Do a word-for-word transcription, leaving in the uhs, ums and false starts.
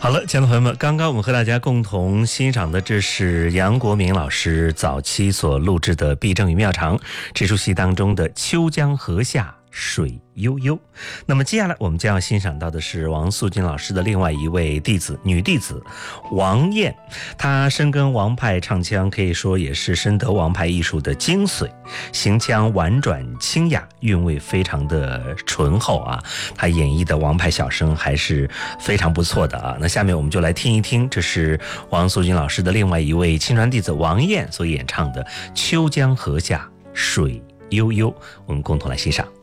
好了，亲爱的朋友们，刚刚我们和大家共同欣赏的，这是杨国明老师早期所录制的《毕正与妙长》这出戏当中的《秋江河下水悠悠》。那么接下来我们将要欣赏到的是王素君老师的另外一位弟子，女弟子王燕。她深耕王派唱腔，可以说也是深得王派艺术的精髓，行腔婉转清雅，韵味非常的醇厚啊。她演绎的王派小生还是非常不错的啊。那下面我们就来听一听，这是王素君老师的另外一位亲传弟子王燕所演唱的《秋江河下水悠悠》，我们共同来欣赏。